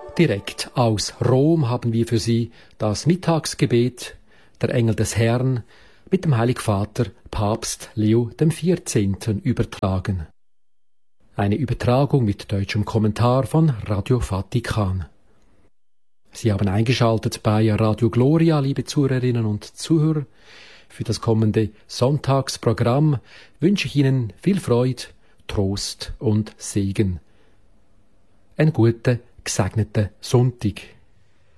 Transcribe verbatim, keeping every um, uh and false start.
Direkt aus Rom haben wir für Sie das Mittagsgebet der Engel des Herrn mit dem Heiligvater Papst Leo dem vierzehnten übertragen. Eine Übertragung mit deutschem Kommentar von Radio Vatikan. Sie haben eingeschaltet bei Radio Gloria, liebe Zuhörerinnen und Zuhörer. Für das kommende Sonntagsprogramm wünsche ich Ihnen viel Freude, Trost und Segen. Einen guten, gesegneten Sonntag.